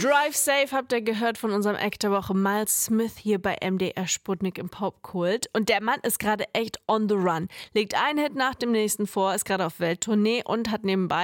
Drive Safe habt ihr gehört von unserem Act der Woche, Miles Smith hier bei MDR Sputnik im Popkult. Und der Mann ist gerade echt on the run. Legt einen Hit nach dem nächsten vor, ist gerade auf Welttournee und hat nebenbei